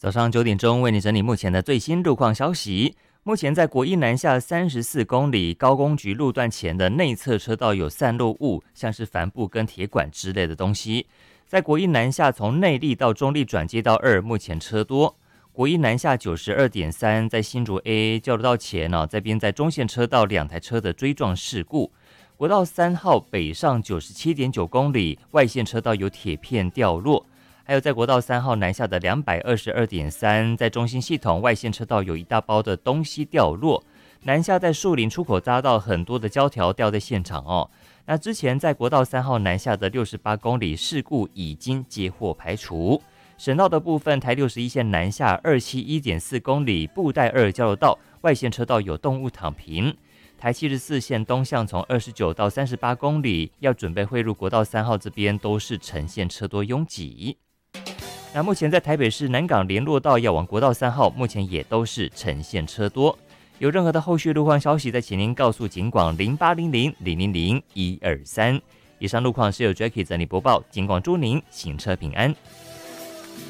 早上9点钟为你整理目前的最新路况消息。目前在国一南下34公里高工局路段前的内侧车道有散落物，像是帆布跟铁管之类的东西。在国一南下从内坜到中坜转接道2，目前车多。国一南下92.3在新竹 AA 交流道前这边在中线车道2台车的追撞事故。国道3号北上97.9公里，外线车道有铁片掉落。还有在国道3号南下的222.3，在中心系统外线车道有一大包的东西掉落。南下在树林出口匝道很多的胶条掉在现场哦。那之前在国道3号南下的68公里事故已经接获排除。省道的部分，台61线南下271.4公里布袋2交流道外线车道有动物躺平。台74线东向从29到38公里，要准备汇入国道3号这边都是呈现车多拥挤。那目前在台北市南港联络道要往国道3号，目前也都是呈现车多。有任何的后续路况消息，再请您告诉警广0800-000-123。以上路况是由 Jackie 整理播报，警广祝您行车平安。